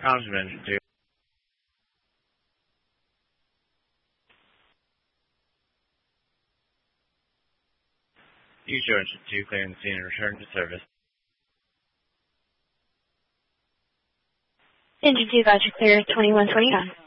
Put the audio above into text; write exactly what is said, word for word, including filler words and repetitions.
Acknowledgement due. Use your engine to clear the scene and return to service. Engine two, got you clear, twenty-one twenty-nine.